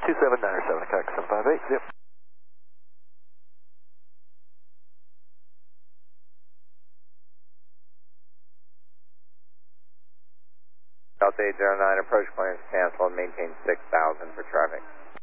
2797, Cox 758, zip. Delta 809, approach plans canceled, maintain 6,000 for traffic.